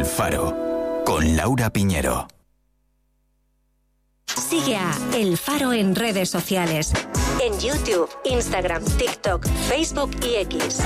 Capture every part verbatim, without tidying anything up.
Faro, con Laura Piñero. Sigue a El Faro en redes sociales. En YouTube, Instagram, TikTok, Facebook y X.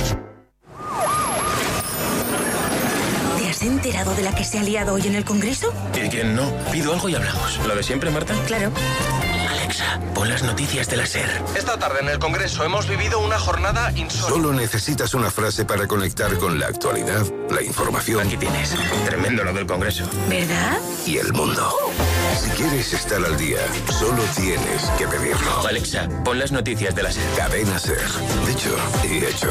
¿Te has enterado de la que se ha liado hoy en el Congreso? ¿Y quién no? Pido algo y hablamos. ¿Lo de siempre, Marta? Claro. Alexa, pon las noticias de la SER. Esta tarde en el Congreso hemos vivido una jornada insólita. Solo necesitas una frase para conectar con la actualidad, la información. Aquí tienes. Tremendo lo del Congreso. ¿Verdad? Y el mundo. Si quieres estar al día, solo tienes que pedirlo. Alexa, pon las noticias de la SER. Cadena SER. Dicho y hecho.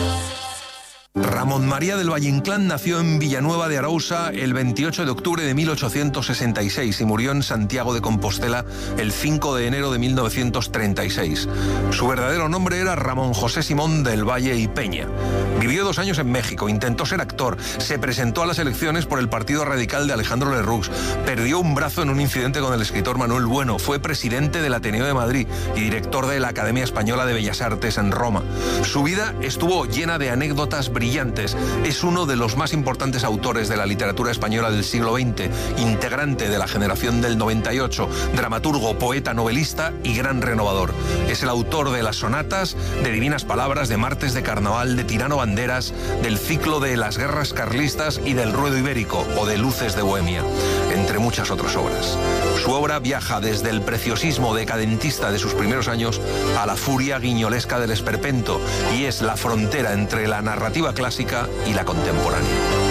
Ramón María del Valle Inclán nació en Villanueva de Arousa el veintiocho de octubre de mil ochocientos sesenta y seis y murió en Santiago de Compostela el cinco de enero de mil novecientos treinta y seis. Su verdadero nombre era Ramón José Simón del Valle y Peña. Vivió dos años en México, intentó ser actor, se presentó a las elecciones por el Partido Radical de Alejandro Lerroux, perdió un brazo en un incidente con el escritor Manuel Bueno, fue presidente del Ateneo de Madrid y director de la Academia Española de Bellas Artes en Roma. Su vida estuvo llena de anécdotas brillantes. Es uno de los más importantes autores de la literatura española del siglo veinte, integrante de la generación del noventa y ocho, dramaturgo, poeta, novelista y gran renovador. Es el autor de las sonatas, de Divinas Palabras, de Martes de Carnaval, de Tirano Banderas, del ciclo de Las Guerras Carlistas y del Ruedo Ibérico o de Luces de Bohemia, entre muchas otras obras. Su obra viaja desde el preciosismo decadentista de sus primeros años a la furia guiñolesca del esperpento y es la frontera entre la narrativa clásica y la contemporánea.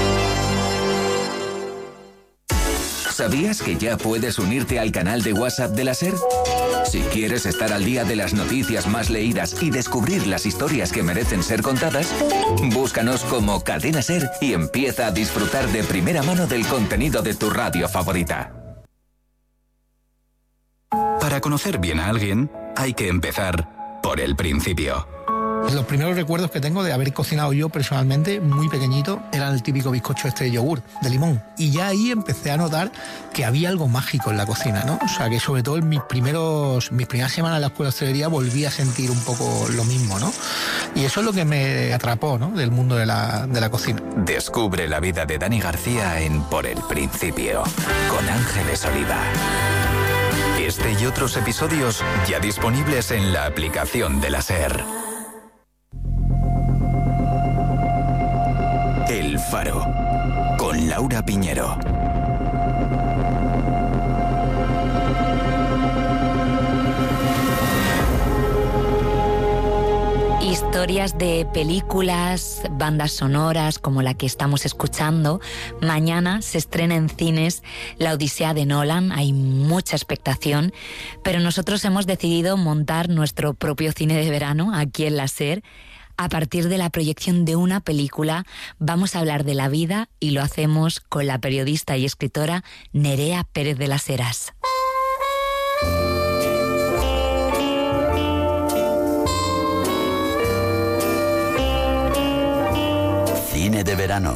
¿Sabías que ya puedes unirte al canal de WhatsApp de la SER? Si quieres estar al día de las noticias más leídas y descubrir las historias que merecen ser contadas, búscanos como Cadena SER y empieza a disfrutar de primera mano del contenido de tu radio favorita. Para conocer bien a alguien, hay que empezar por el principio. Los primeros recuerdos que tengo de haber cocinado yo personalmente, muy pequeñito, eran el típico bizcocho este de yogur, de limón. Y ya ahí empecé a notar que había algo mágico en la cocina, ¿no? O sea, que sobre todo en mis primeros, mis primeras semanas en la escuela de hostelería volví a sentir un poco lo mismo, ¿no? Y eso es lo que me atrapó, ¿no? Del mundo de la, de la cocina. Descubre la vida de Dani García en Por el Principio, con Ángeles Oliva. Este y otros episodios ya disponibles en la aplicación de la SER. El Faro, con Laura Piñero. Historias de películas, bandas sonoras como la que estamos escuchando. Mañana se estrena en cines La Odisea de Nolan, hay mucha expectación, pero nosotros hemos decidido montar nuestro propio cine de verano aquí en la SER. A partir de la proyección de una película vamos a hablar de la vida y lo hacemos con la periodista y escritora Nerea Pérez de las Heras. Cine de verano.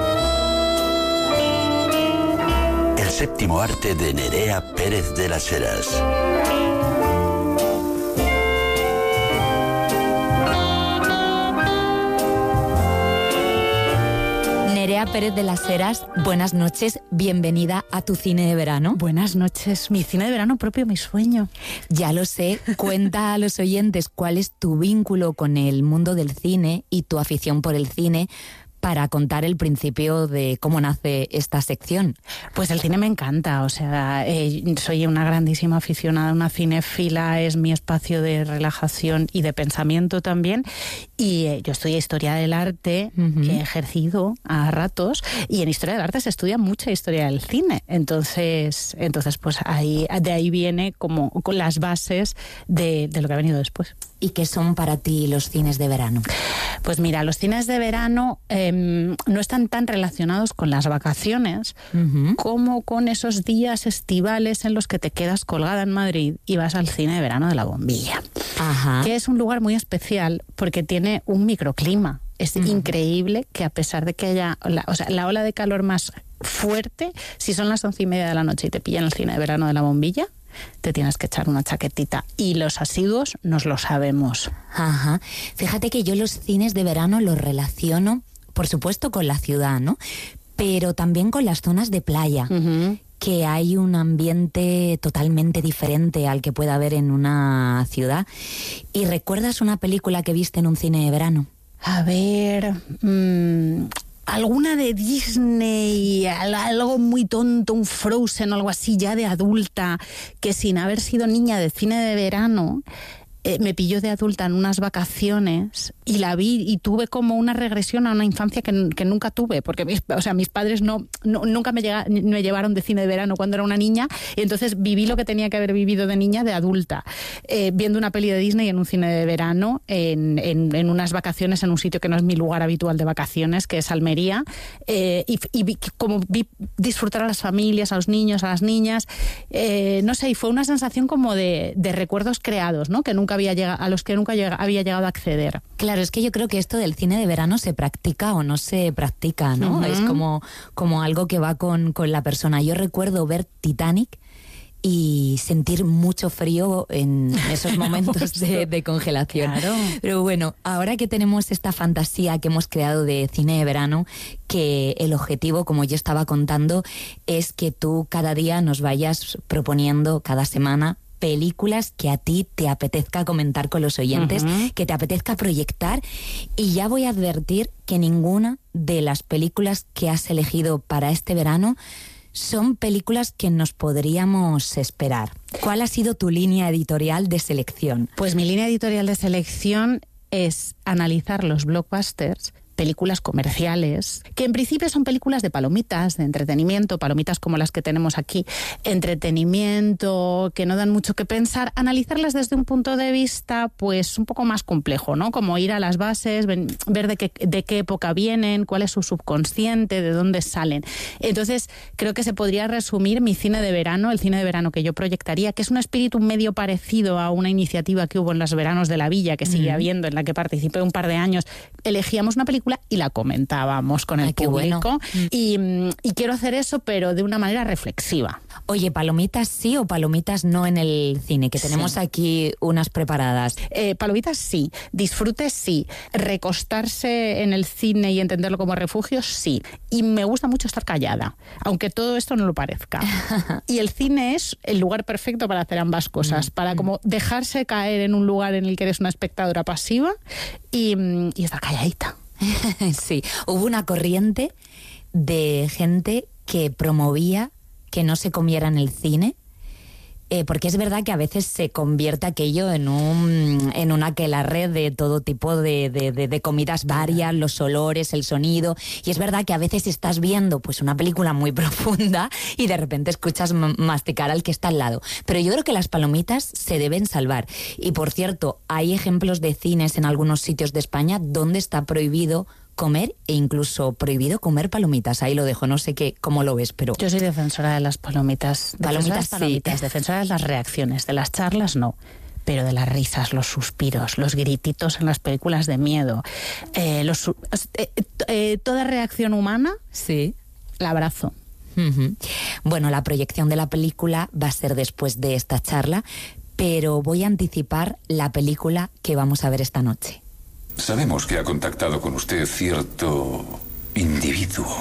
El séptimo arte de Nerea Pérez de las Heras. Nerea Pérez de las Heras, buenas noches, bienvenida a tu cine de verano. Buenas noches, mi cine de verano propio, mi sueño. Ya lo sé, cuenta a los oyentes cuál es tu vínculo con el mundo del cine y tu afición por el cine, para contar el principio de cómo nace esta sección. Pues el cine me encanta, o sea, eh, soy una grandísima aficionada, una cinéfila, es mi espacio de relajación y de pensamiento también, y eh, yo estudié Historia del Arte, uh-huh. que he ejercido a ratos, y en Historia del Arte se estudia mucha historia del cine, entonces, entonces pues ahí, de ahí viene como con las bases de, de lo que ha venido después. ¿Y qué son para ti los cines de verano? Pues mira, los cines de verano eh, no están tan relacionados con las vacaciones uh-huh. como con esos días estivales en los que te quedas colgada en Madrid y vas al cine de verano de La Bombilla. Ajá. Que es un lugar muy especial porque tiene un microclima. Es uh-huh. increíble que a pesar de que haya la, o sea, la ola de calor más fuerte, si son las once y media de la noche y te pillan el cine de verano de La Bombilla, te tienes que echar una chaquetita, y los asiduos nos lo sabemos. Ajá. Fíjate que yo los cines de verano los relaciono, por supuesto, con la ciudad, ¿no? pero también con las zonas de playa. Uh-huh. Que hay un ambiente totalmente diferente al que pueda haber en una ciudad. ¿Y recuerdas una película que viste en un cine de verano? A ver... Mmm, alguna de Disney, algo muy tonto, un Frozen o algo así ya de adulta, que sin haber sido niña de cine de verano... Eh, me pilló de adulta en unas vacaciones y la vi y tuve como una regresión a una infancia que, que nunca tuve, porque mis, o sea, mis padres no, no nunca me, llega, me llevaron de cine de verano cuando era una niña, y entonces viví lo que tenía que haber vivido de niña de adulta, eh, viendo una peli de Disney en un cine de verano, en, en, en unas vacaciones en un sitio que no es mi lugar habitual de vacaciones, que es Almería, eh, y, y vi, como vi disfrutar a las familias, a los niños, a las niñas, eh, no sé, y fue una sensación como de, de recuerdos creados, ¿no? Que nunca había llegado, a los que nunca llega, había llegado a acceder. Claro, es que yo creo que esto del cine de verano se practica o no se practica, ¿no? Uh-huh. Es como, como algo que va con, con la persona. Yo recuerdo ver Titanic y sentir mucho frío en esos momentos de, de congelación. Claro. Pero bueno, ahora que tenemos esta fantasía que hemos creado de cine de verano, que el objetivo, como yo estaba contando, es que tú cada día nos vayas proponiendo cada semana películas que a ti te apetezca comentar con los oyentes, uh-huh. que te apetezca proyectar, y ya voy a advertir que ninguna de las películas que has elegido para este verano son películas que nos podríamos esperar. ¿Cuál ha sido tu línea editorial de selección? Pues mi línea editorial de selección es analizar los blockbusters, películas comerciales, que en principio son películas de palomitas, de entretenimiento, palomitas como las que tenemos aquí, entretenimiento, que no dan mucho que pensar, analizarlas desde un punto de vista pues un poco más complejo, ¿no? Como ir a las bases, ver de qué, de qué época vienen, cuál es su subconsciente, de dónde salen. Entonces, creo que se podría resumir mi cine de verano, el cine de verano que yo proyectaría, que es un espíritu medio parecido a una iniciativa que hubo en los veranos de la Villa, que sigue mm. habiendo, en la que participé un par de años. Elegíamos una película y la comentábamos con el Ay, público. Bueno. y, y quiero hacer eso, pero de una manera reflexiva. Oye, ¿palomitas sí o palomitas no en el cine? Que tenemos sí. aquí unas preparadas. Eh, palomitas sí, disfrute sí, recostarse en el cine y entenderlo como refugio sí. Y me gusta mucho estar callada, aunque todo esto no lo parezca. Y el cine es el lugar perfecto para hacer ambas cosas, mm. para como dejarse caer en un lugar en el que eres una espectadora pasiva y, y estar calladita. Sí, hubo una corriente de gente que promovía que no se comiera en el cine, eh, porque es verdad que a veces se convierte aquello en un en una aquelarre de todo tipo de, de, de, de comidas varias, los olores, el sonido, y es verdad que a veces estás viendo pues una película muy profunda y de repente escuchas masticar al que está al lado. Pero yo creo que las palomitas se deben salvar. Y por cierto, hay ejemplos de cines en algunos sitios de España donde está prohibido comer e incluso prohibido comer palomitas. Ahí lo dejo, no sé qué, cómo lo ves, pero... Yo soy defensora de las palomitas. Palomitas, palomitas, sí. Defensora de las reacciones, de las charlas no, pero de las risas, los suspiros, los grititos en las películas de miedo, eh, los, eh, eh, toda reacción humana, sí, la abrazo. Uh-huh. Bueno, la proyección de la película va a ser después de esta charla, pero voy a anticipar la película que vamos a ver esta noche. Sabemos que ha contactado con usted cierto individuo.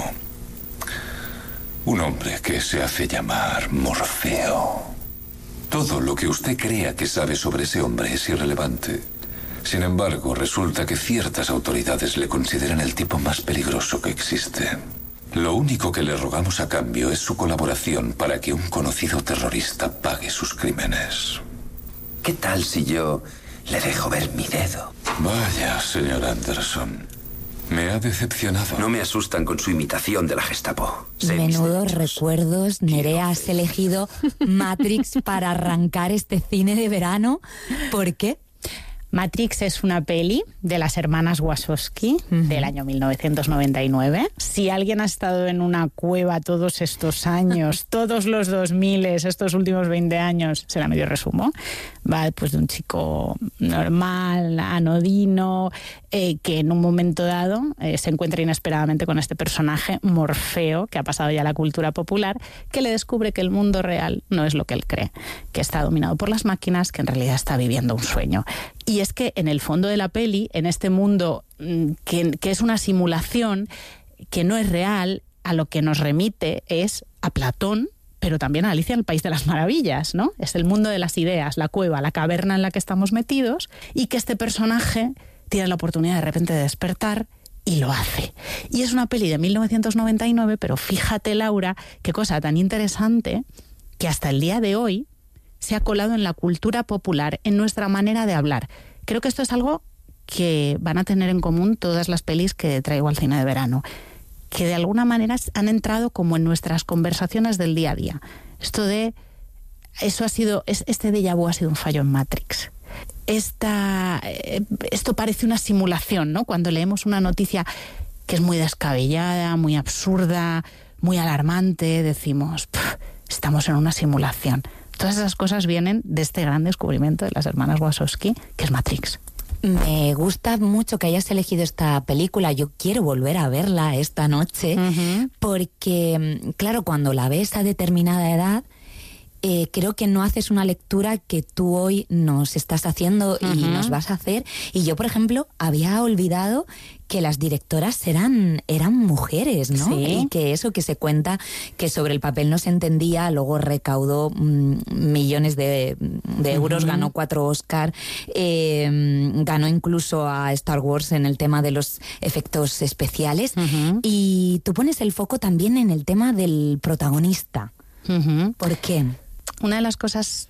Un hombre que se hace llamar Morfeo. Todo lo que usted crea que sabe sobre ese hombre es irrelevante. Sin embargo, resulta que ciertas autoridades le consideran el tipo más peligroso que existe. Lo único que le rogamos a cambio es su colaboración para que un conocido terrorista pague sus crímenes. ¿Qué tal si yo le dejo ver mi dedo? Vaya, señor Anderson. Me ha decepcionado. No me asustan con su imitación de la Gestapo. Sé Menudos recuerdos. Nerea, has elegido Matrix para arrancar este cine de verano. ¿Por qué? Matrix es una peli de las hermanas Wachowski, uh-huh, del año mil novecientos noventa y nueve. Si alguien ha estado en una cueva todos estos años, todos los dos mil, estos últimos veinte años, se la medio resumo, va pues de un chico normal, anodino, eh, que en un momento dado eh, se encuentra inesperadamente con este personaje, Morfeo, que ha pasado ya a la cultura popular, que le descubre que el mundo real no es lo que él cree, que está dominado por las máquinas, que en realidad está viviendo un sueño. Y es que en el fondo de la peli, en este mundo que, que es una simulación, que no es real, a lo que nos remite es a Platón, pero también a Alicia en el País de las Maravillas, ¿no? Es el mundo de las ideas, la cueva, la caverna en la que estamos metidos, y que este personaje tiene la oportunidad de repente de despertar y lo hace. Y es una peli de mil novecientos noventa y nueve, pero fíjate, Laura, qué cosa tan interesante, que hasta el día de hoy se ha colado en la cultura popular, en nuestra manera de hablar. Creo que esto es algo que van a tener en común todas las pelis que traigo al cine de verano, que de alguna manera han entrado como en nuestras conversaciones del día a día. Esto de... Eso ha sido... Este déjà vu ha sido un fallo en Matrix. Esta, esto parece una simulación, ¿no? Cuando leemos una noticia que es muy descabellada, muy absurda, muy alarmante, decimos, estamos en una simulación. Todas esas cosas vienen de este gran descubrimiento de las hermanas Wachowski, que es Matrix. Me gusta mucho que hayas elegido esta película. Yo quiero volver a verla esta noche, uh-huh. porque, claro, cuando la ves a determinada edad, Eh, creo que no haces una lectura que tú hoy nos estás haciendo y uh-huh. nos vas a hacer. Y yo, por ejemplo, había olvidado que las directoras eran, eran mujeres, ¿no? Sí. Y que eso que se cuenta, que sobre el papel no se entendía, luego recaudó mmm, millones de, de euros, uh-huh. ganó cuatro Oscar, eh, ganó incluso a Star Wars en el tema de los efectos especiales. Uh-huh. Y tú pones el foco también en el tema del protagonista. Uh-huh. ¿Por qué? Una de las cosas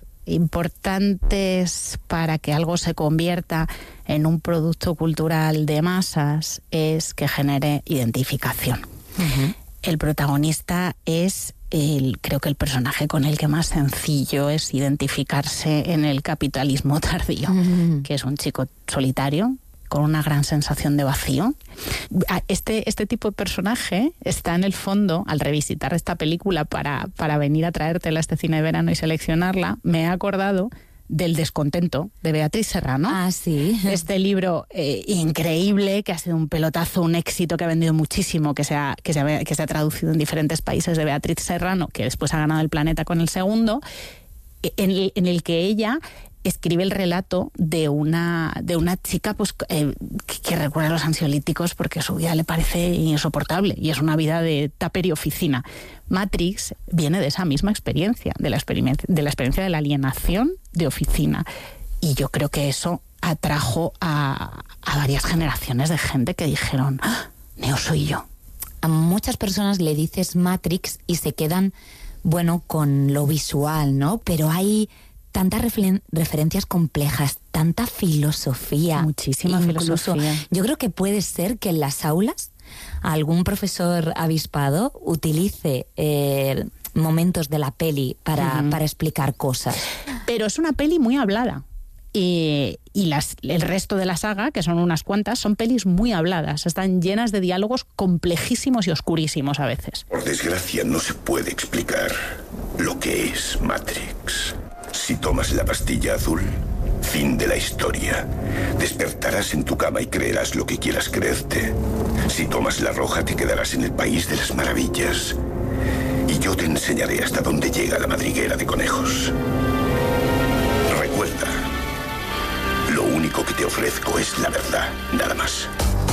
importantes para que algo se convierta en un producto cultural de masas es que genere identificación. Uh-huh. El protagonista es, el, creo que el personaje con el que más sencillo es identificarse en el capitalismo tardío, uh-huh. que es un chico solitario, con una gran sensación de vacío. Este, este tipo de personaje está en el fondo, al revisitar esta película para, para venir a traértela a este cine de verano y seleccionarla, me he acordado del Descontento, de Beatriz Serrano. Ah, sí. Este libro eh, increíble, que ha sido un pelotazo, un éxito, que ha vendido muchísimo, que se ha, que se ha, que se ha traducido en diferentes países, de Beatriz Serrano, que después ha ganado el Planeta con el segundo, en el, en el que ella escribe el relato de una, de una chica pues, eh, que, que recuerda a los ansiolíticos porque su vida le parece insoportable y es una vida de tupper y oficina. Matrix viene de esa misma experiencia, de la, experiencia, de la experiencia de la alienación de oficina. Y yo creo que eso atrajo a, a varias generaciones de gente que dijeron, ¡ah, Neo soy yo! A muchas personas le dices Matrix y se quedan, bueno, con lo visual, ¿no? Pero hay tantas referen- referencias complejas, tanta filosofía. Muchísima incluso, filosofía. Yo creo que puede ser que en las aulas algún profesor avispado utilice eh, momentos de la peli para, uh-huh. para explicar cosas. Pero es una peli muy hablada. Y, y las, el resto de la saga, que son unas cuantas, son pelis muy habladas. Están llenas de diálogos complejísimos y oscurísimos a veces. Por desgracia, no se puede explicar lo que es Matrix. Si tomas la pastilla azul, fin de la historia. Despertarás en tu cama y creerás lo que quieras creerte. Si tomas la roja, te quedarás en el país de las maravillas. Y yo te enseñaré hasta dónde llega la madriguera de conejos. Recuerda, lo único que te ofrezco es la verdad, nada más.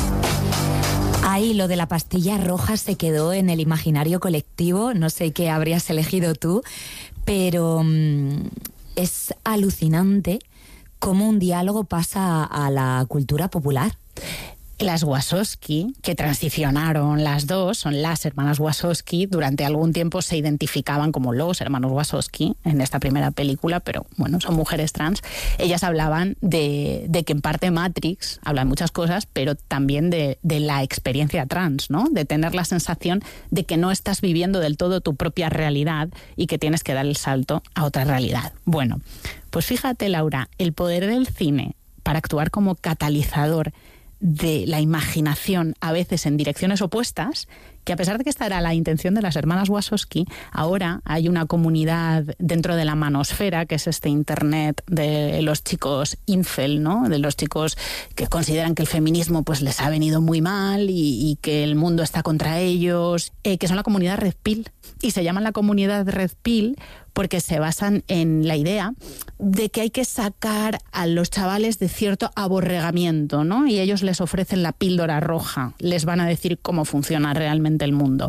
Ahí lo de la pastilla roja se quedó en el imaginario colectivo. No sé qué habrías elegido tú, pero mmm, es alucinante cómo un diálogo pasa a, a la cultura popular. Las Wachowski, que transicionaron las dos, son las hermanas Wachowski, durante algún tiempo se identificaban como los hermanos Wachowski en esta primera película, pero bueno, son mujeres trans. Ellas hablaban de, de que en parte Matrix habla de muchas cosas, pero también de, de la experiencia trans, ¿no? De tener la sensación de que no estás viviendo del todo tu propia realidad y que tienes que dar el salto a otra realidad. Bueno, pues fíjate, Laura, el poder del cine para actuar como catalizador de la imaginación, a veces en direcciones opuestas, que a pesar de que esta era la intención de las hermanas Wachowski, ahora hay una comunidad dentro de la manosfera, que es este internet de los chicos incel, ¿no? De los chicos que consideran que el feminismo pues les ha venido muy mal y, y que el mundo está contra ellos, eh, que son la comunidad Red Pill. Y se llaman la comunidad Red Pill porque se basan en la idea de que hay que sacar a los chavales de cierto aborregamiento, ¿no? Y ellos les ofrecen la píldora roja, les van a decir cómo funciona realmente el mundo.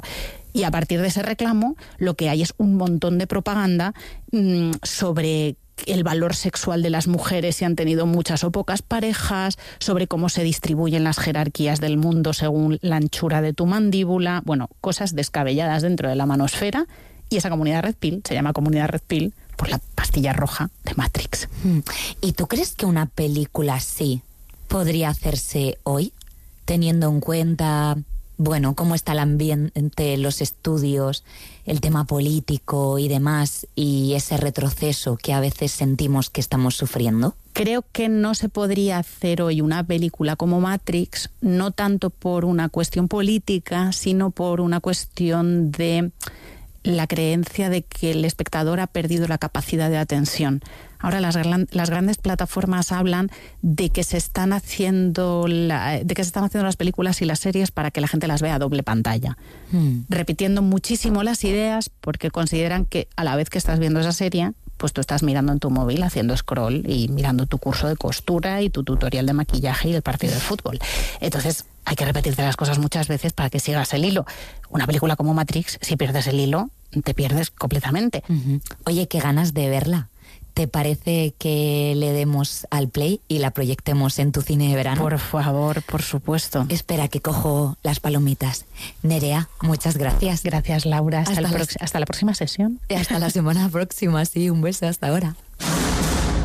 Y a partir de ese reclamo, lo que hay es un montón de propaganda mmm, sobre el valor sexual de las mujeres, si han tenido muchas o pocas parejas, sobre cómo se distribuyen las jerarquías del mundo según la anchura de tu mandíbula, bueno, cosas descabelladas dentro de la manosfera, y esa comunidad Red Pill se llama comunidad Red Pill por la pastilla roja de Matrix. ¿Y tú crees que una película así podría hacerse hoy, teniendo en cuenta, bueno, cómo está el ambiente, los estudios, el tema político y demás, y ese retroceso que a veces sentimos que estamos sufriendo? Creo que no se podría hacer hoy una película como Matrix, no tanto por una cuestión política, sino por una cuestión de la creencia de que el espectador ha perdido la capacidad de atención. Ahora las, las grandes plataformas hablan de que se están haciendo la, de que se están haciendo las películas y las series para que la gente las vea a doble pantalla, hmm. repitiendo muchísimo las ideas porque consideran que a la vez que estás viendo esa serie, pues tú estás mirando en tu móvil, haciendo scroll y mirando tu curso de costura y tu tutorial de maquillaje y el partido de fútbol. Entonces hay que repetirte las cosas muchas veces para que sigas el hilo. Una película como Matrix, si pierdes el hilo, te pierdes completamente. Uh-huh. Oye, qué ganas de verla. ¿Te parece que le demos al play y la proyectemos en tu cine de verano? Por favor, por supuesto. Espera que cojo las palomitas. Nerea, muchas gracias. Gracias, Laura. Hasta, hasta, el las... pro... hasta la próxima sesión. Hasta la semana próxima, sí. Un beso hasta ahora.